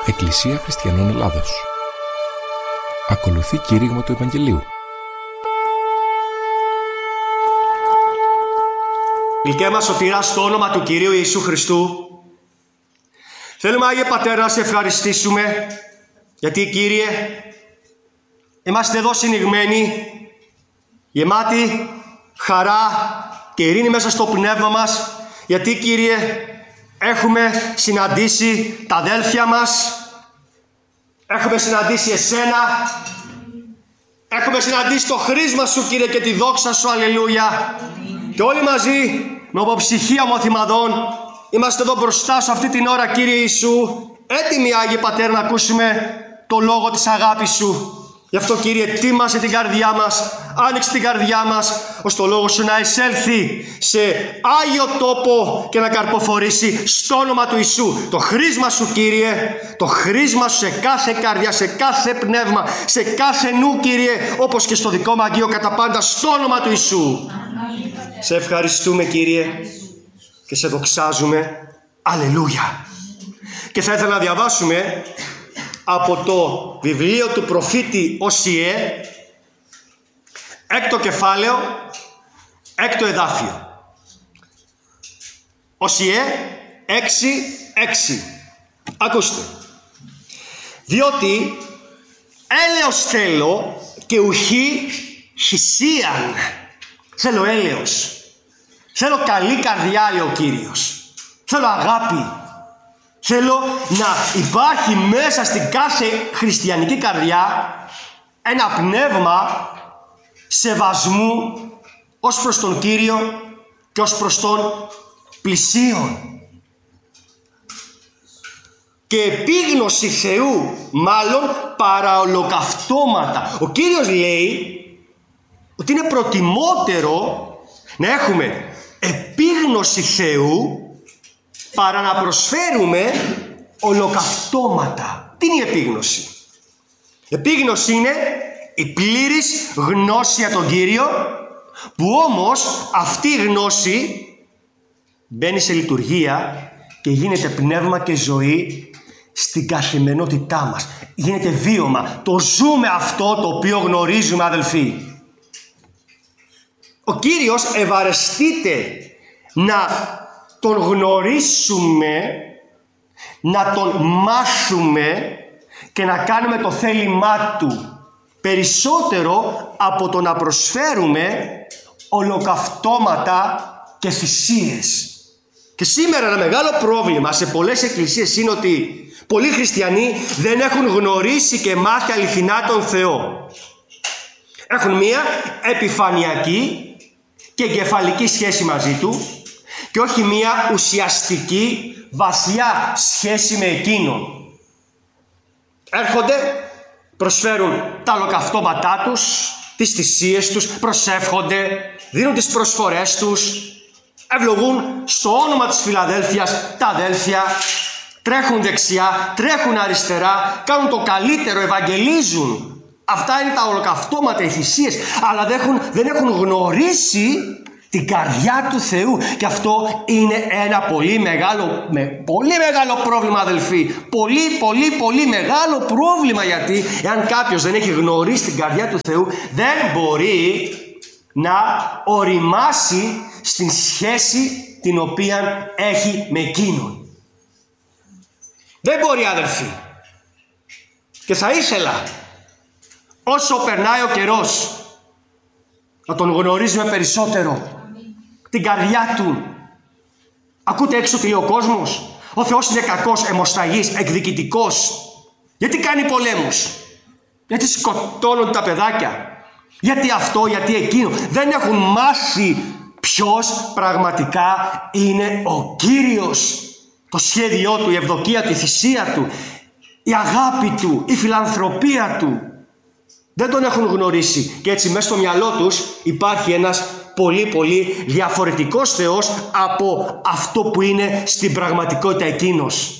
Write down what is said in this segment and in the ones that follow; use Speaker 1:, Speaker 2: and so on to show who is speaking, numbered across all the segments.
Speaker 1: Εκκλησία Χριστιανών Ελλάδος. Ακολουθεί κήρυγμα του Ευαγγελίου.
Speaker 2: Γλυκέ μας σωτηρά, στο όνομα του Κυρίου Ιησού Χριστού, θέλουμε, Άγιε Πατέρα, να σε ευχαριστήσουμε, γιατί, Κύριε, είμαστε εδώ συνηγμένοι, γεμάτοι χαρά και ειρήνη μέσα στο πνεύμα μας, γιατί, Κύριε, έχουμε συναντήσει τα αδέλφια μας, έχουμε συναντήσει Εσένα, έχουμε συναντήσει το χρήσμα Σου, Κύριε, και τη δόξα Σου, αλληλούια. Και όλοι μαζί, με ομοψυχία ομοθυμαδών, είμαστε εδώ μπροστά Σου αυτή την ώρα, Κύριε Ιησού, έτοιμοι, Άγιε Πατέρα, να ακούσουμε το λόγο της αγάπης Σου. Γι' αυτό, Κύριε, τίμασε την καρδιά μας, άνοιξε την καρδιά μας, ώστε το λόγο Σου να εισέλθει σε Άγιο τόπο και να καρποφορήσει στο όνομα του Ιησού. Το χρήσμα Σου, Κύριε, το χρήσμα Σου σε κάθε καρδιά, σε κάθε πνεύμα, σε κάθε νου, Κύριε, όπως και στο δικό μου Αγίο κατά πάντα, στο όνομα του Ιησού. Σε ευχαριστούμε, Κύριε, και σε δοξάζουμε. Αλληλούια. Και θα ήθελα να διαβάσουμε από το βιβλίο του προφήτη Οσιέ, 6ο κεφάλαιο, 6ο εδάφιο. Οσιέ 6:6. Ακούστε. Διότι έλεος θέλω και ουχή χυσίαν. Θέλω έλεος. Θέλω καλή καρδιά, λέει ο Κύριος. Θέλω αγάπη. Θέλω να υπάρχει μέσα στην κάθε χριστιανική καρδιά ένα πνεύμα σεβασμού ως προς τον Κύριο και ως προς τον πλησίον. Και επίγνωση Θεού, μάλλον παραολοκαυτώματα. Ο Κύριος λέει ότι είναι προτιμότερο να έχουμε επίγνωση Θεού παρά να προσφέρουμε ολοκαυτώματα. Τι είναι η επίγνωση? Επίγνωση είναι η πλήρης γνώση για τον Κύριο, που όμως αυτή η γνώση μπαίνει σε λειτουργία και γίνεται πνεύμα και ζωή στην καθημερινότητά μας. Γίνεται βίωμα. Το ζούμε αυτό το οποίο γνωρίζουμε, αδελφοί. Ο Κύριος ευαρεστείται να τον γνωρίσουμε, να τον μάθουμε και να κάνουμε το θέλημά Του, περισσότερο από το να προσφέρουμε ολοκαυτώματα και θυσίες. Και σήμερα ένα μεγάλο πρόβλημα σε πολλές εκκλησίες είναι ότι πολλοί χριστιανοί δεν έχουν γνωρίσει και μάθει αληθινά τον Θεό. Έχουν μία επιφανειακή και εγκεφαλική σχέση μαζί Του και όχι μία ουσιαστική, βαθιά σχέση με Εκείνον. Έρχονται, προσφέρουν τα ολοκαυτώματά τους, τις θυσίες τους, προσεύχονται, δίνουν τις προσφορές τους, ευλογούν στο όνομα της Φιλαδέλφειας τα αδέλφια, τρέχουν δεξιά, τρέχουν αριστερά, κάνουν το καλύτερο, ευαγγελίζουν. Αυτά είναι τα ολοκαυτώματα, οι θυσίες, αλλά δεν έχουν γνωρίσει την καρδιά του Θεού. Και αυτό είναι ένα πολύ μεγάλο πρόβλημα, αδελφοί. Πολύ μεγάλο πρόβλημα, γιατί εάν κάποιος δεν έχει γνωρίσει την καρδιά του Θεού, δεν μπορεί να οριμάσει στην σχέση την οποία έχει με Εκείνον. Δεν μπορεί, αδελφοί. Και θα ήθελα, όσο περνάει ο καιρός, να τον γνωρίζουμε περισσότερο, την καρδιά Του. Ακούτε έξω τι λέει ο κόσμος? Ο Θεός είναι κακός, αιμοσταγής, εκδικητικός. Γιατί κάνει πολέμους? Γιατί σκοτώνουν τα παιδάκια? Γιατί αυτό, γιατί εκείνο? Δεν έχουν μάθει ποιος πραγματικά είναι ο Κύριος. Το σχέδιό Του, η ευδοκία Του, η θυσία Του, η αγάπη Του, η φιλανθρωπία Του. Δεν τον έχουν γνωρίσει και έτσι μέσα στο μυαλό τους υπάρχει ένας πολύ διαφορετικός Θεός από αυτό που είναι στην πραγματικότητα Εκείνος.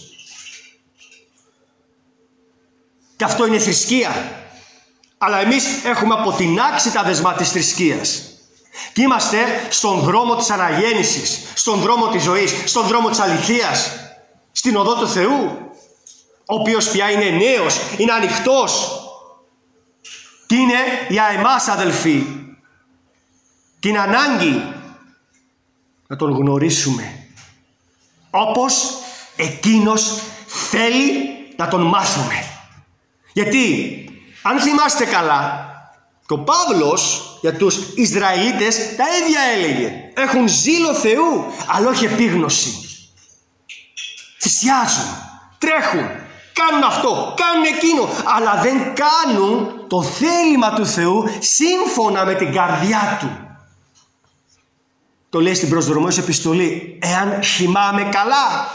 Speaker 2: Και αυτό είναι θρησκεία. Αλλά εμείς έχουμε αποτινάξει τα δεσμά της θρησκείας. Και είμαστε στον δρόμο της αναγέννησης, στον δρόμο της ζωής, στον δρόμο της αληθείας, στην οδό του Θεού. ο οποίος πια είναι νέος, είναι ανοιχτός. Τι είναι για εμάς, αδελφοί? Την ανάγκη να τον γνωρίσουμε όπως εκείνος θέλει να τον μάθουμε. Γιατί αν θυμάστε καλά, και ο Παύλος για τους Ισραηλίτες τα ίδια έλεγε. Έχουν ζήλο Θεού, αλλά όχι επίγνωση. Θυσιάζουν, τρέχουν, κάνουν αυτό, κάνουν εκείνο, αλλά δεν κάνουν το θέλημα του Θεού σύμφωνα με την καρδιά του. Το λέει στην προς Ρωμαίους επιστολή, εάν θυμάμαι καλά.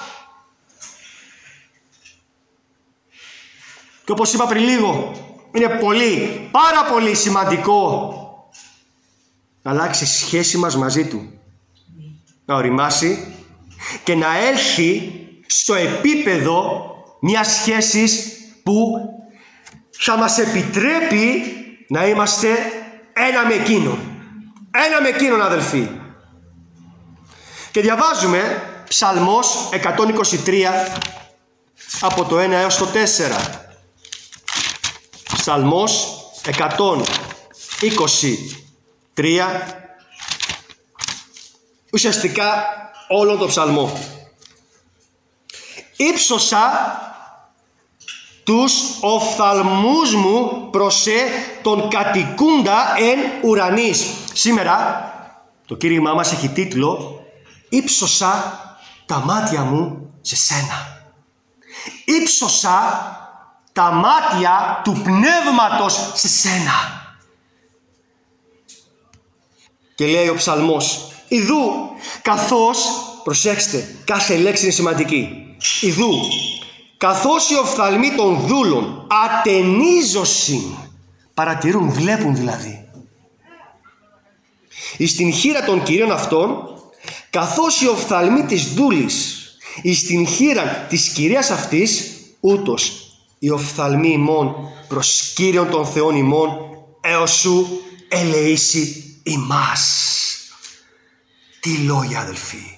Speaker 2: Και όπως είπα πριν λίγο, είναι πολύ, πάρα πολύ σημαντικό να αλλάξει η σχέση μας μαζί του. Να οριμάσει και να έλθει στο επίπεδο μιας σχέσης που θα μας επιτρέπει να είμαστε ένα με εκείνον. Ένα με εκείνον, αδελφοί. Και διαβάζουμε Ψαλμός 123 από το 1 έως το 4. Ψαλμός 123, ουσιαστικά όλο το ψαλμό. Ήψωσα τους οφθαλμούς μου προς τον κατοικούντα εν ουρανής. Σήμερα το κήρυγμά μας έχει τίτλο «Ήψωσα τα μάτια μου σε σένα». Ήψωσα τα μάτια του πνεύματος σε σένα. Και λέει ο ψαλμός, ιδού, καθώς, προσέξτε, κάθε λέξη είναι σημαντική. Ιδού, καθώς οι οφθαλμοί των δούλων ατενίζωσιν, παρατηρούν, βλέπουν δηλαδή, εις την χείρα των κυρίων αυτών, καθώς οι οφθαλμοί της δούλης εις την χείρα της κυρίας αυτής, ούτως οι οφθαλμοί ημών προς Κύριον των Θεών ημών, έως σου ελεήσει ημάς. Τι λόγια, αδελφοί.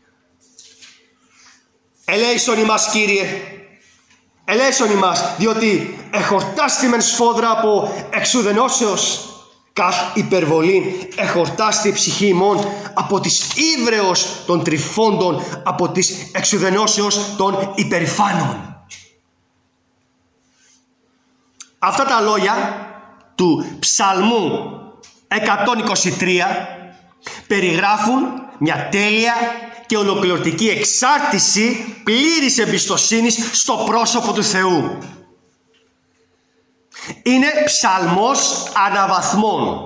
Speaker 2: Ελέησον ημάς, Κύριε. Ελέησον ημάς, διότι εχορτάστη μεν σφόδρα από εξουδενώσεως, καθ υπερβολή εχορτάστη η ψυχή ημών από της ύβρεως των τριφώντων, από της εξουδενώσεως των υπερηφάνων. Αυτά τα λόγια του Ψαλμού 123 περιγράφουν μια τέλεια και ολοκληρωτική εξάρτηση πλήρης εμπιστοσύνης στο πρόσωπο του Θεού. Είναι ψαλμός αναβαθμών.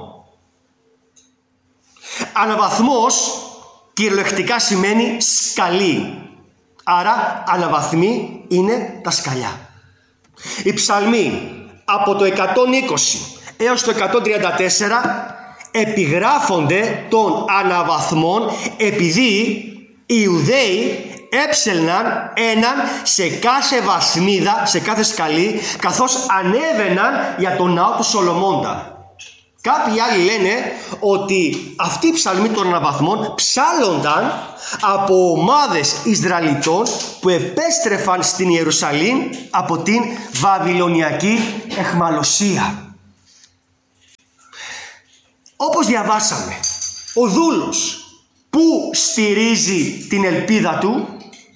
Speaker 2: Αναβαθμός κυριολεκτικά σημαίνει σκαλί. Άρα αναβαθμοί είναι τα σκαλιά. Οι ψαλμοί από το 120 έως το 134 επιγράφονται των αναβαθμών επειδή οι Ιουδαίοι έψελναν έναν σε κάθε βαθμίδα, σε κάθε σκαλή, καθώς ανέβαιναν για τον ναό του Σολομώντα. Κάποιοι άλλοι λένε ότι αυτοί οι ψαλμοί των αναβαθμών ψάλλονταν από ομάδες Ισραηλιτών που επέστρεφαν στην Ιερουσαλήμ από την Βαβυλωνιακή εχμαλωσία. Όπως διαβάσαμε, ο δούλος που στηρίζει την ελπίδα του,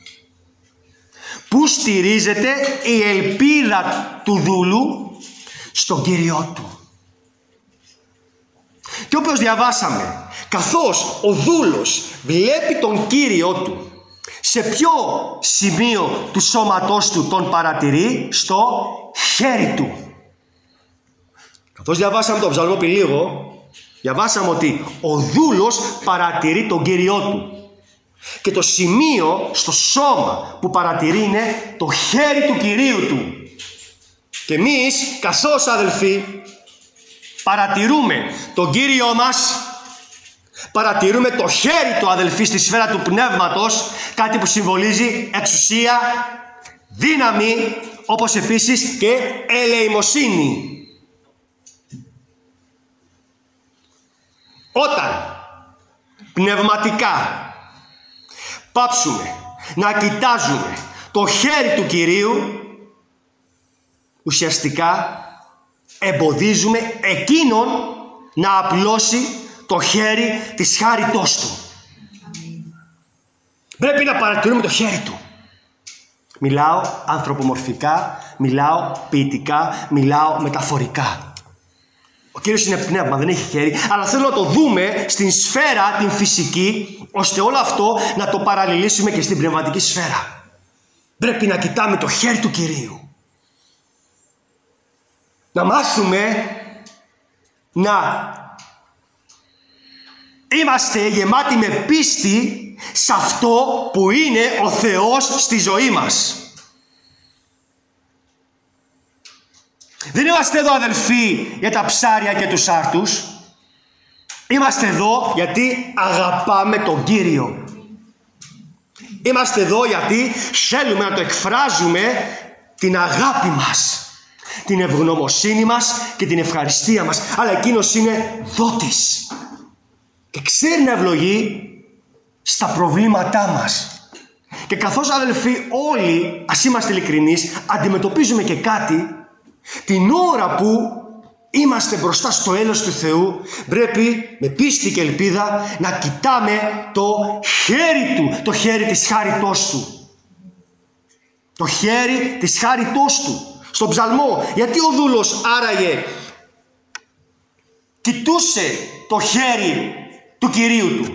Speaker 2: που στηρίζεται η ελπίδα του δούλου στον Κύριό του. Και όπως διαβάσαμε, καθώς ο δούλος βλέπει τον Κύριό του, σε ποιο σημείο του σώματός του τον παρατηρεί? Στο χέρι του. Καθώς διαβάσαμε τον ψαλμό πριν λίγο, διαβάσαμε ότι ο δούλος παρατηρεί τον Κύριό του. Και το σημείο στο σώμα που παρατηρεί είναι το χέρι του Κυρίου του. Και εμείς, καθώς αδελφοί, παρατηρούμε τον Κύριό μας, παρατηρούμε το χέρι του, αδελφοί, στη σφαίρα του πνεύματος, κάτι που συμβολίζει εξουσία, δύναμη, όπως επίσης και ελεημοσύνη. Όταν πνευματικά πάψουμε να κοιτάζουμε το χέρι του Κυρίου, ουσιαστικά εμποδίζουμε εκείνον να απλώσει το χέρι της χάριτός του. Πρέπει να παρατηρούμε το χέρι του. Μιλάω ανθρωπομορφικά, μιλάω ποιητικά, μιλάω μεταφορικά. Ο Κύριος είναι πνεύμα, δεν έχει χέρι, αλλά θέλω να το δούμε στην σφαίρα, την φυσική, ώστε όλο αυτό να το παραλληλήσουμε και στην πνευματική σφαίρα. Πρέπει να κοιτάμε το χέρι του Κυρίου. Να μάθουμε να είμαστε γεμάτοι με πίστη σε αυτό που είναι ο Θεός στη ζωή μας. Δεν είμαστε εδώ, αδελφοί, για τα ψάρια και τους άρτους. Είμαστε εδώ γιατί αγαπάμε τον Κύριο. Είμαστε εδώ γιατί θέλουμε να το εκφράζουμε την αγάπη μας, την ευγνωμοσύνη μας και την ευχαριστία μας. Αλλά εκείνος είναι δότης και ξέρει να ευλογεί στα προβλήματά μας. Και καθώς, αδελφοί, όλοι, ας είμαστε ειλικρινείς, αντιμετωπίζουμε και κάτι, την ώρα που είμαστε μπροστά στο έλεος του Θεού, πρέπει με πίστη και ελπίδα να κοιτάμε το χέρι του, το χέρι της χάριτός του. Το χέρι της χάριτός του. Στον ψαλμό, γιατί ο δούλος άραγε κοιτούσε το χέρι του Κυρίου του?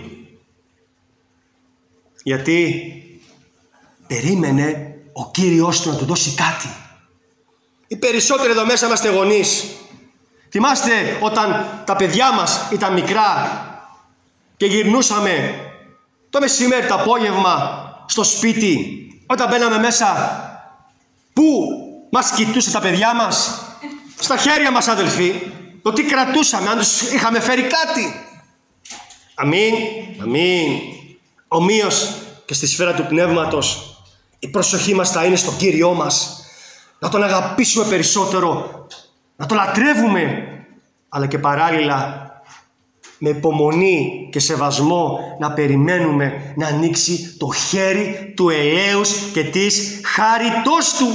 Speaker 2: Γιατί περίμενε ο Κύριος του να του δώσει κάτι. Οι περισσότεροι εδώ μέσα είμαστε γονείς. Θυμάστε όταν τα παιδιά μας ήταν μικρά και γυρνούσαμε το μεσημέρι, το απόγευμα στο σπίτι, όταν μπαίναμε μέσα, πού μας κοιτούσε τα παιδιά μας? Στα χέρια μας, αδελφοί. Το τι κρατούσαμε, αν τους είχαμε φέρει κάτι. Αμήν, αμήν. Ομοίως και στη σφαίρα του πνεύματος η προσοχή μας θα είναι στον Κύριό μας. Να τον αγαπήσουμε περισσότερο, να τον λατρεύουμε, αλλά και παράλληλα με υπομονή και σεβασμό να περιμένουμε να ανοίξει το χέρι του ελέους και της χάριτός του.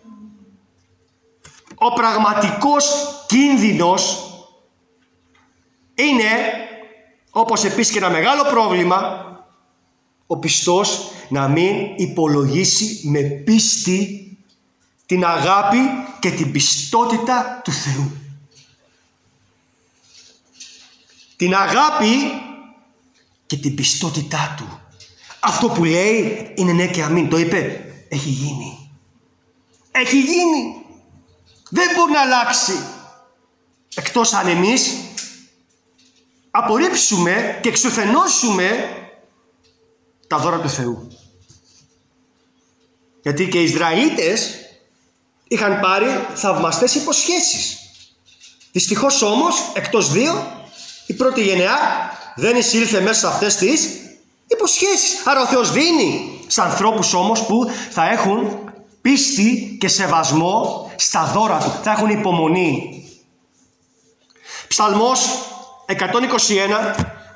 Speaker 2: Ο πραγματικός κίνδυνος είναι, όπως επίσης και ένα μεγάλο πρόβλημα, ο πιστός να μην υπολογίσει με πίστη την αγάπη και την πιστότητα του Θεού. Την αγάπη και την πιστότητά Του. Αυτό που λέει είναι ναι και αμήν. Το είπε, έχει γίνει. Έχει γίνει. Δεν μπορεί να αλλάξει. Εκτός αν εμείς απορρίψουμε και εξουθενώσουμε τα δώρα του Θεού. Γιατί και οι Ισραηλίτες είχαν πάρει θαυμαστές υποσχέσεις. Δυστυχώς όμως, εκτός δύο, η πρώτη γενεά δεν εισήλθε μέσα σε αυτές τις υποσχέσεις. Άρα ο Θεός δίνει σε ανθρώπους όμως που θα έχουν πίστη και σεβασμό στα δώρα Του. Θα έχουν υπομονή. Ψαλμός 121,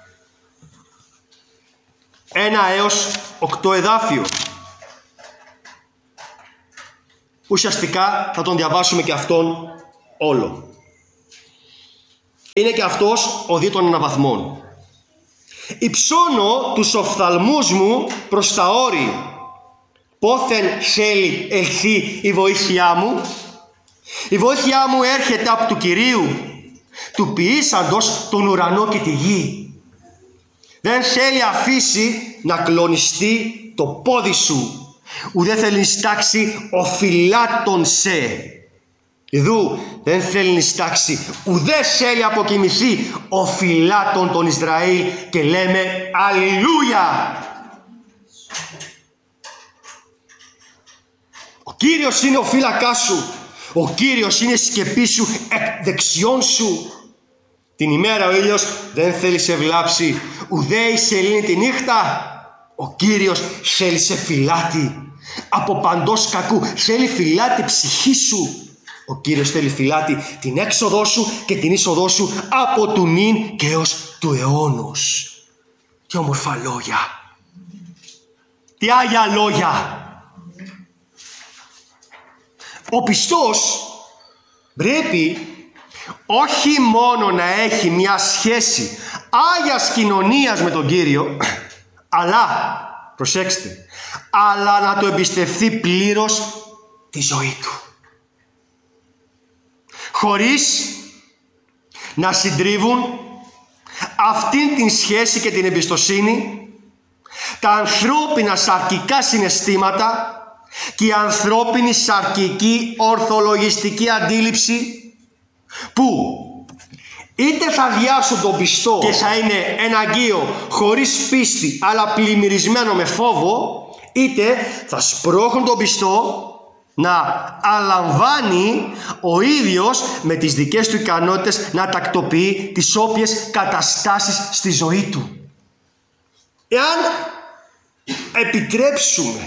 Speaker 2: 1 έως 8 εδάφιο. Ουσιαστικά θα τον διαβάσουμε και αυτόν όλο. Είναι και αυτός ο δύο των αναβαθμών. «Υψώνω τους οφθαλμούς μου προς τα όρη. Πόθεν θέλει ελθεί η βοήθειά μου? Η βοήθειά μου έρχεται από του Κυρίου, του ποιήσαντος τον ουρανό και τη γη. Δεν θέλει αφήσει να κλονιστεί το πόδι σου, ουδέ θέλει νηστάξει ο φυλάτων σε. Ιδού δεν θέλει νηστάξει, ουδέ θέλει αποκοιμηθεί ο φυλάτων των Ισραήλ, και λέμε αλληλούια». Ο Κύριος είναι ο φύλακάς σου. Ο Κύριος είναι η σκεπή σου εκ δεξιών σου. Την ημέρα ο ήλιος δεν θέλει σε βλάψει, ουδέ η σελήνη τη νύχτα. Ο Κύριος θέλει σε φυλάτη. Από παντός κακού θέλει φυλάτη ψυχή σου. Ο Κύριος θέλει φυλάτη την έξοδό σου και την είσοδό σου από του νυν και έως του αιώνος. Τι όμορφα λόγια. Τι άγια λόγια. Ο πιστός πρέπει όχι μόνο να έχει μια σχέση άγιας κοινωνίας με τον Κύριο, αλλά, προσέξτε, αλλά να το εμπιστευτεί πλήρως τη ζωή του. Χωρίς να συντρίβουν αυτήν την σχέση και την εμπιστοσύνη τα ανθρώπινα σαρκικά συναισθήματα και η ανθρώπινη σαρκική ορθολογιστική αντίληψη που είτε θα διάσουν τον πιστό και θα είναι ένα αγγείο χωρίς πίστη αλλά πλημμυρισμένο με φόβο, είτε θα σπρώχνουν τον πιστό να αλαμβάνει ο ίδιος με τις δικές του ικανότητες να τακτοποιεί τις όποιες καταστάσεις στη ζωή του. Εάν επιτρέψουμε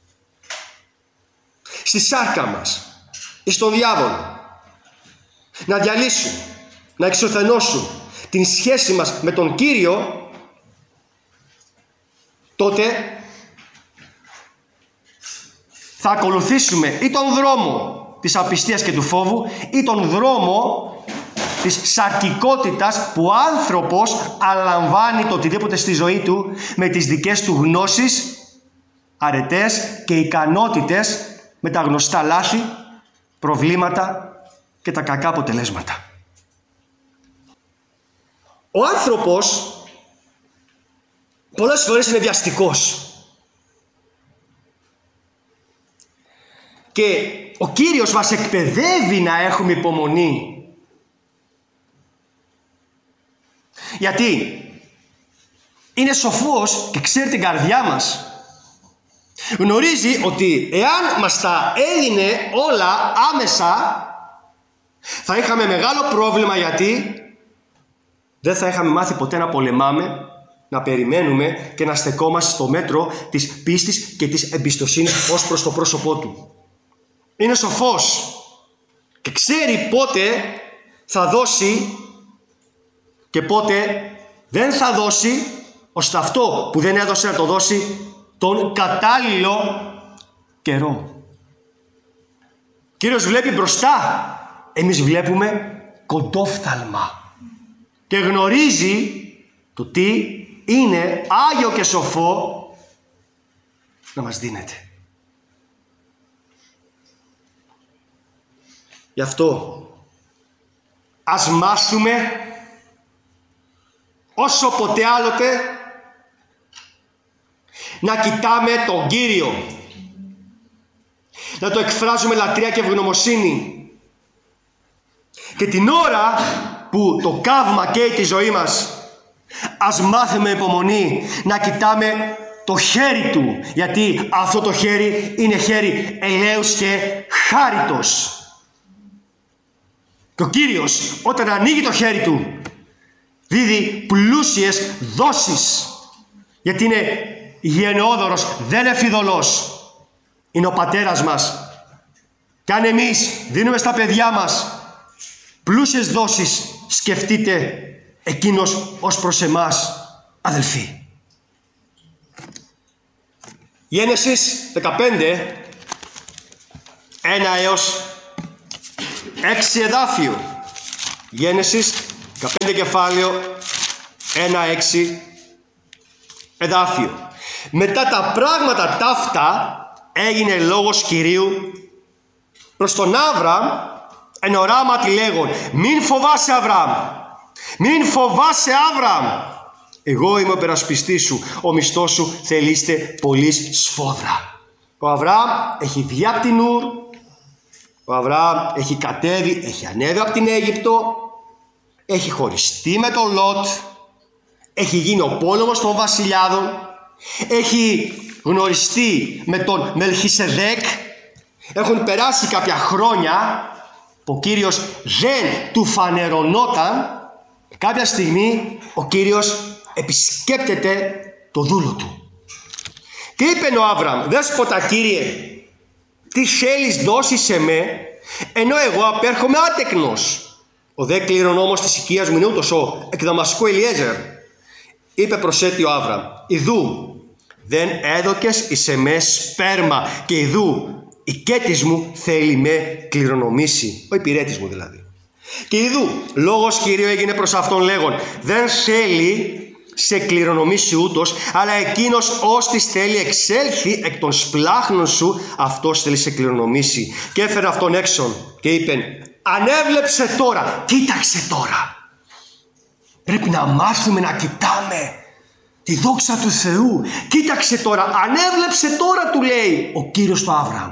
Speaker 2: στη σάρκα μας ή στον διάβολο να διαλύσουν, να εξωθενώσουν την σχέση μας με τον Κύριο, τότε θα ακολουθήσουμε ή τον δρόμο της απιστίας και του φόβου ή τον δρόμο της σαρκικότητας που ο άνθρωπος αλαμβάνει το οτιδήποτε στη ζωή του με τις δικές του γνώσεις, αρετές και ικανότητες, με τα γνωστά λάθη, προβλήματα και τα κακά αποτελέσματα. Ο άνθρωπος πολλές φορές είναι βιαστικός. Και ο Κύριος μας εκπαιδεύει να έχουμε υπομονή. Γιατί είναι σοφός και ξέρει την καρδιά μας. Γνωρίζει ότι εάν μας τα έδινε όλα άμεσα θα είχαμε μεγάλο πρόβλημα, γιατί δεν θα είχαμε μάθει ποτέ να πολεμάμε, να περιμένουμε και να στεκόμαστε στο μέτρο της πίστης και της εμπιστοσύνης ως προς το πρόσωπό του. Είναι σοφός και ξέρει πότε θα δώσει και πότε δεν θα δώσει, ώστε αυτό που δεν έδωσε να το δώσει τον κατάλληλο καιρό. Ο Κύριος βλέπει μπροστά, εμείς βλέπουμε κοντόφθαλμα και γνωρίζει το τι είναι άγιο και σοφό να μας δίνεται. Γι' αυτό ας μάθουμε όσο ποτέ άλλοτε να κοιτάμε τον Κύριο, να το εκφράζουμε λατρεία και ευγνωμοσύνη, και την ώρα που το καύμα καίει τη ζωή μας, ας μάθουμε υπομονή να κοιτάμε το χέρι Του, γιατί αυτό το χέρι είναι χέρι ελέους και χάριτος. Και ο Κύριος όταν ανοίγει το χέρι Του δίδει πλούσιες δόσεις, γιατί είναι γενναιόδωρος, δεν είναι φιδωλός. Είναι ο Πατέρας μας. Και αν εμείς δίνουμε στα παιδιά μας πλούσιες δόσεις, σκεφτείτε εκείνος ως προς εμάς, αδελφοί. Γένεσης 15, 1 έως 6 εδάφιο. Γένεσης 15 κεφάλαιο, 1-6 εδάφιο. Μετά τα πράγματα ταύτα έγινε λόγος Κυρίου προς τον Άβραμ εν οράματι λέγον: μην φοβάσαι Αβραάμ, μην φοβάσαι Άβραμ, εγώ είμαι ο υπερασπιστής σου, ο μισθός σου θελείστε πολλής σφόδρα. Ο Αβραάμ έχει βγει από την Ουρ, ο Αβραάμ έχει κατέβει, έχει ανέβει από την Αίγυπτο, έχει χωριστεί με τον Λότ, έχει γίνει ο πόλεμος των βασιλιάδων, έχει γνωριστεί με τον Μελχισεδέκ, έχουν περάσει κάποια χρόνια που ο Κύριος δεν του φανερωνόταν. Κάποια στιγμή ο Κύριος επισκέπτεται το δούλο του. Τι είπε ο Άβραμ: δέσποτα Κύριε, τι θέλεις δώσεις σε με, ενώ εγώ απέρχομαι άτεκνος? Ο δε κληρονόμος της οικίας μου είναι ούτως ο εκ Δαμασκού Ελιέζερ. Είπε προσέτει ο Άβραμ: ιδού δεν έδωκες εις εμέ σπέρμα, και ιδού η κέτης μου θέλει με κληρονομήσει. Ο υπηρέτης μου δηλαδή. Και ιδού, λόγος Κυρίου έγινε προς αυτόν λέγον, δεν θέλει σε κληρονομήσει ούτως, αλλά εκείνος ώστις θέλει εξέλθει εκ των σπλάχνων σου, αυτός θέλει σε κληρονομήσει. Και έφερε αυτόν έξω και είπε, ανέβλεψε τώρα, κοίταξε τώρα. Πρέπει να μάθουμε να κοιτάμε τη δόξα του Θεού. Κοίταξε τώρα, ανέβλεψε τώρα, του λέει ο Κύριος του Αβραάμ.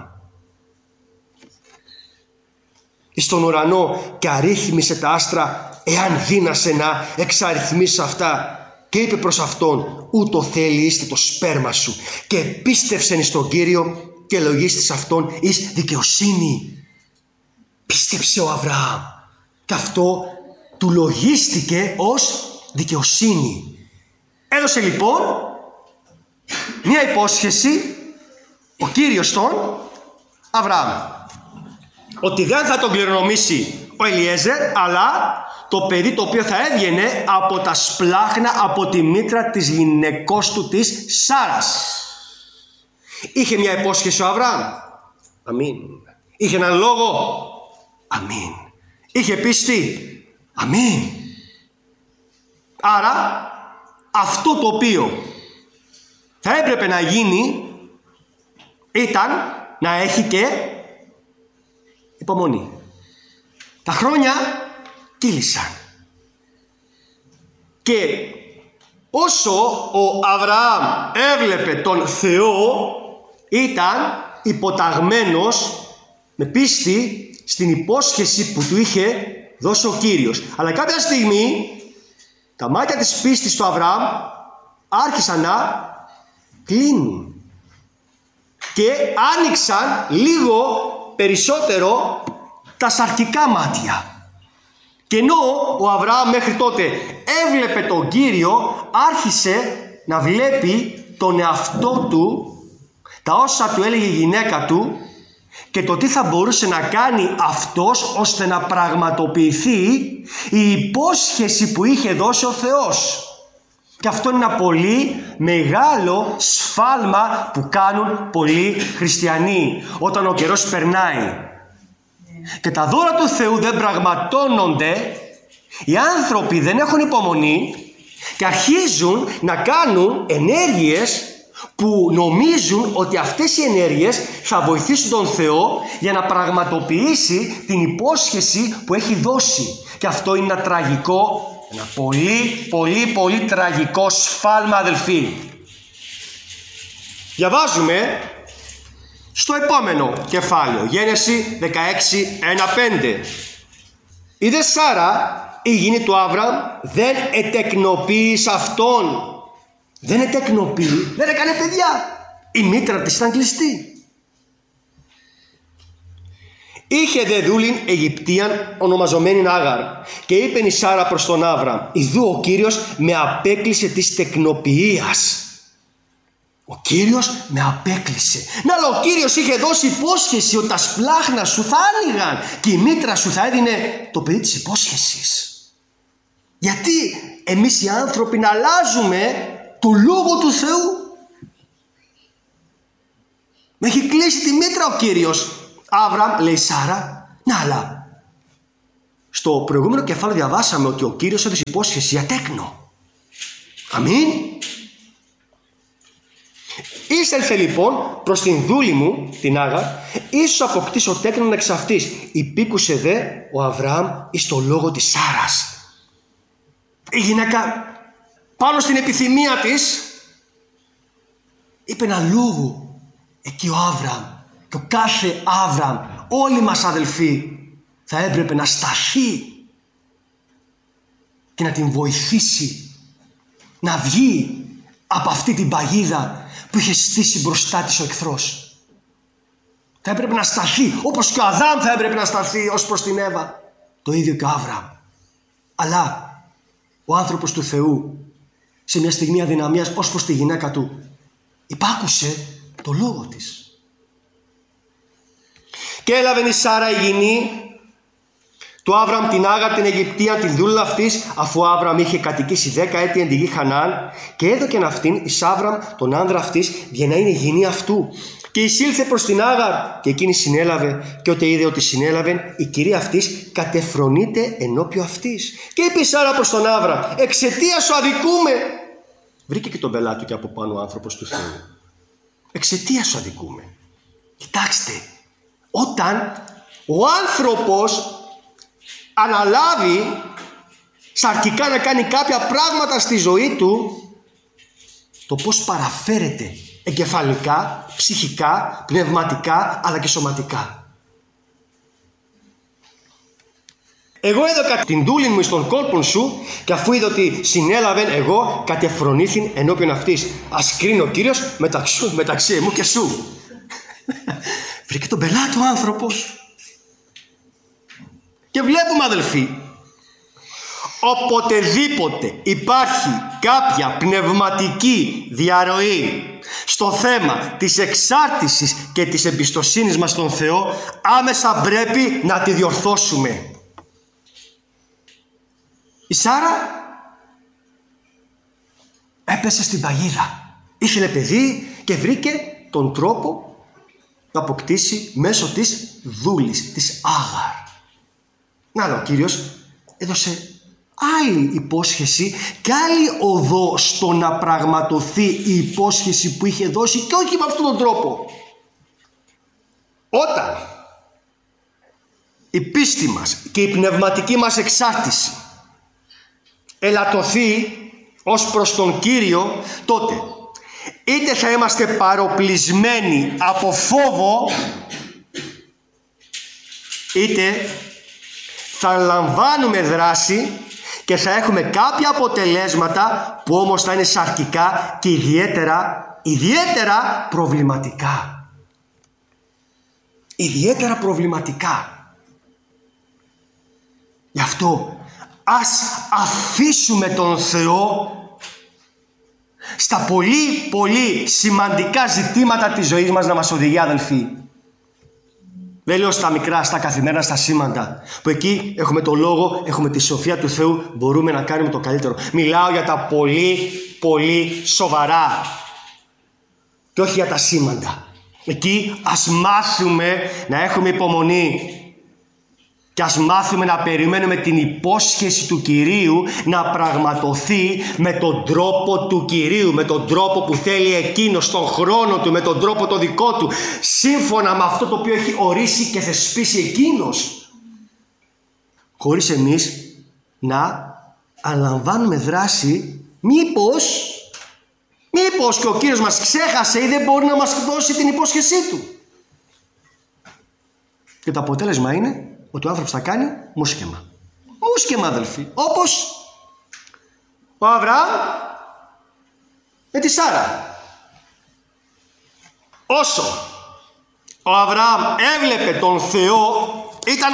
Speaker 2: Εις τον ουρανό και αρρύθμισε τα άστρα, εάν δύνασε να εξαριθμίσει αυτά. Και είπε προς αυτόν, ούτω θέλει είστε το σπέρμα σου. Και πίστευσεν εις τον Κύριο και λογίστης αυτόν εις δικαιοσύνη. Πίστεψε ο Αβραάμ και αυτό του λογίστηκε ως δικαιοσύνη. Έδωσε λοιπόν μια υπόσχεση ο Κύριος τον Αβραάμ, ότι δεν θα τον κληρονομήσει ο Ελιέζερ, αλλά το παιδί το οποίο θα έβγαινε από τα σπλάχνα, από τη μήτρα της γυναικός του της Σάρας. Είχε μια υπόσχεση ο Αβραάμ. Αμήν. Είχε έναν λόγο. Αμήν. Είχε πίστη. Αμήν. Άρα αυτό το οποίο θα έπρεπε να γίνει ήταν να έχει και υπομονή. Τα χρόνια κύλησαν. Και όσο ο Αβραάμ έβλεπε τον Θεό, ήταν υποταγμένος με πίστη στην υπόσχεση που του είχε δώσει ο Κύριος. Αλλά κάποια στιγμή τα μάτια της πίστης του Αβραάμ άρχισαν να κλείνουν και άνοιξαν λίγο περισσότερο τα σαρκικά μάτια. Και ενώ ο Αβραάμ μέχρι τότε έβλεπε τον Κύριο, άρχισε να βλέπει τον εαυτό του, τα όσα του έλεγε η γυναίκα του και το τι θα μπορούσε να κάνει αυτός ώστε να πραγματοποιηθεί η υπόσχεση που είχε δώσει ο Θεός. Και αυτό είναι ένα πολύ μεγάλο σφάλμα που κάνουν πολλοί χριστιανοί όταν ο καιρός περνάει και τα δώρα του Θεού δεν πραγματώνονται, οι άνθρωποι δεν έχουν υπομονή και αρχίζουν να κάνουν ενέργειες που νομίζουν ότι αυτές οι ενέργειες θα βοηθήσουν τον Θεό για να πραγματοποιήσει την υπόσχεση που έχει δώσει. Και αυτό είναι ένα τραγικό, ένα πολύ τραγικό σφάλμα, αδελφοί. Διαβάζουμε στο επόμενο κεφάλαιο, Γένεση 16:1-5. Είδε Σάρα, η γυνή του Άβραμ, δεν ετεκνοποίησε αυτόν. Δεν ετεκνοποίησε, δεν έκανε παιδιά. Η μήτρα της ήταν κλειστή. Είχε δε δούλην Αιγυπτίαν ονομαζομένην Άγαρ. Και είπεν η Σάρα προς τον Άβραμ, ιδού ο Κύριος με απέκλεισε της τεκνοποιίας. Ο Κύριος με απέκλεισε. Να, αλλά ο Κύριος είχε δώσει υπόσχεση ότι τα σπλάχνα σου θα άνοιγαν και η μήτρα σου θα έδινε το παιδί της υπόσχεσης. Γιατί εμείς οι άνθρωποι να αλλάζουμε το λόγο του Θεού? Με έχει κλείσει τη μήτρα ο Κύριος. Άβραμ, λέει Σάρα, να, αλλά στο προηγούμενο κεφάλαιο διαβάσαμε ότι ο Κύριος έδωσε υπόσχεση για τέκνο. Αμήν. Ήσελθε λοιπόν προς την δούλη μου, την Άγαρ, ίσως αποκτήσω τέκνον εξ αυτής. Υπήκουσε δε ο Αβραάμ εις το λόγο της Σάρας. Η γυναίκα πάνω στην επιθυμία της είπε ένα λόγο. Εκεί ο Άβραμ και ο κάθε Άβραμ, όλοι μας αδελφοί, θα έπρεπε να σταθεί και να την βοηθήσει να βγει από αυτή την παγίδα που είχε στήσει μπροστά της ο εχθρός. Θα έπρεπε να σταθεί, όπως και ο Αδάμ θα έπρεπε να σταθεί ως προς την Εύα. Το ίδιο και ο Άβραμ. Αλλά ο άνθρωπος του Θεού σε μια στιγμή αδυναμίας ως προς τη γυναίκα του υπάκουσε το λόγο της. Και έλαβε η Σάρα η γυνή του Άβραμ την Άγαρ την Αιγυπτία, την δούλα αυτής, αφού ο Άβραμ είχε κατοικήσει 10 έτη εν τη γη Χαναάν, και έδωκεν αυτήν εις Άβραμ τον άνδρα αυτής για να είναι γυνή αυτού. Και εισήλθε προς την Άγαρ, και εκείνη συνέλαβε, και ότε είδε ότι συνέλαβε, η κυρία αυτής κατεφρονείται ενώπιον αυτής. Και είπε η Σάρα προς τον Άβραμ, εξαιτίας σου αδικούμε. Βρήκε και τον πελάτη και από πάνω ο άνθρωπος του Θεού. Εξαιτίας σου αδικούμε. Κοιτάξτε, όταν ο άνθρωπος αναλάβει σαρκικά να κάνει κάποια πράγματα στη ζωή του, το πώς παραφέρεται εγκεφαλικά, ψυχικά, πνευματικά, αλλά και σωματικά. Εγώ έδωκα την δούλην μου στον κόλπον σου, και αφού είδε ότι συνέλαβεν, εγώ κατεφρονήθην ενώπιον αυτής. Ας κρίνει ο Κύριος μεταξύ εμού και σου. Βρήκε τον πελάτη ο άνθρωπος. Και βλέπουμε, αδελφοί, οποτεδήποτε υπάρχει κάποια πνευματική διαρροή στο θέμα της εξάρτησης και της εμπιστοσύνης μας στον Θεό, άμεσα πρέπει να τη διορθώσουμε. Η Σάρα έπεσε στην παγίδα. Ήθελε παιδί και βρήκε τον τρόπο να αποκτήσει μέσω της δούλης, της Άγαρ. Να, ο Κύριος έδωσε άλλη υπόσχεση και άλλη οδό στο να πραγματοθεί η υπόσχεση που είχε δώσει, και όχι με αυτόν τον τρόπο. Όταν η πίστη μας και η πνευματική μας εξάρτηση ελαττωθεί ως προς τον Κύριο, τότε είτε θα είμαστε παροπλισμένοι από φόβο, είτε θα λαμβάνουμε δράση και θα έχουμε κάποια αποτελέσματα που όμως θα είναι σαρκικά και ιδιαίτερα προβληματικά. Ιδιαίτερα προβληματικά. Γι' αυτό ας αφήσουμε τον Θεό στα πολύ σημαντικά ζητήματα της ζωής μας να μας οδηγεί, αδελφοί. Δεν λέω στα μικρά, στα καθημερινά, στα σήμαντα, που εκεί έχουμε το λόγο, έχουμε τη σοφία του Θεού, μπορούμε να κάνουμε το καλύτερο. Μιλάω για τα πολύ σοβαρά και όχι για τα σήμαντα. Εκεί ας μάθουμε να έχουμε υπομονή και ας μάθουμε να περιμένουμε την υπόσχεση του Κυρίου να πραγματοθεί με τον τρόπο του Κυρίου, με τον τρόπο που θέλει εκείνος, τον χρόνο του, με τον τρόπο το δικό του, σύμφωνα με αυτό το οποίο έχει ορίσει και θεσπίσει εκείνος, χωρίς εμείς να αναλαμβάνουμε δράση, μήπως και ο Κύριος μας ξέχασε ή δεν μπορεί να μας δώσει την υπόσχεσή του. Και το αποτέλεσμα είναι ότι ο άνθρωπος θα κάνει μουσκεμα. Μουσκεμα, αδελφοί. Όπως ο Αβραάμ με τη Σάρα. Όσο ο Αβραάμ έβλεπε τον Θεό, ήταν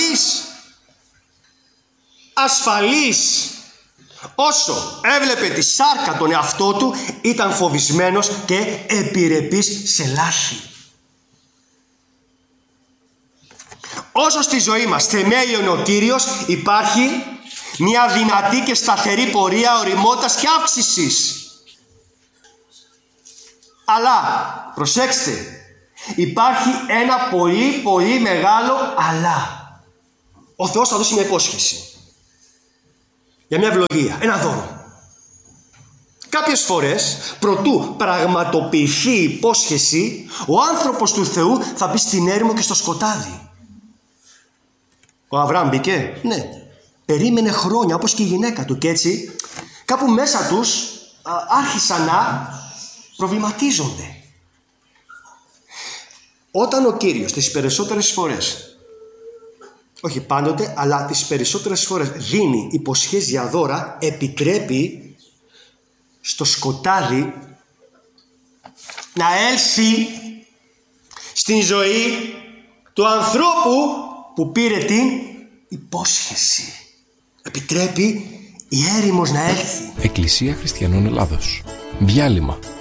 Speaker 2: ασφαλής. Όσο έβλεπε τη σάρκα τον εαυτό του, ήταν φοβισμένος και επιρρεπής σε λάθη. Όσο στη ζωή μας θεμέλιο είναι ο Κύριος, υπάρχει μια δυνατή και σταθερή πορεία ωριμότητας και αύξησης. Αλλά, προσέξτε, υπάρχει ένα πολύ μεγάλο αλλά. Ο Θεός θα δώσει μια υπόσχεση. Για μια ευλογία, ένα δώρο. Κάποιες φορές, προτού πραγματοποιηθεί η υπόσχεση, ο άνθρωπος του Θεού θα μπει στην έρημο και στο σκοτάδι. Ο Αβραάμ μπήκε, ναι. Περίμενε χρόνια, όπως και η γυναίκα του, και έτσι κάπου μέσα τους άρχισαν να προβληματίζονται. Όταν ο Κύριος τις περισσότερες φορές, όχι πάντοτε, αλλά τις περισσότερες φορές δίνει υποσχέσεις για δώρα, επιτρέπει στο σκοτάδι να έλθει στην ζωή του ανθρώπου που πήρε την υπόσχεση. Επιτρέπει η έρημος να έλθει.
Speaker 1: Εκκλησία Χριστιανών Ελλάδος. Διάλειμμα.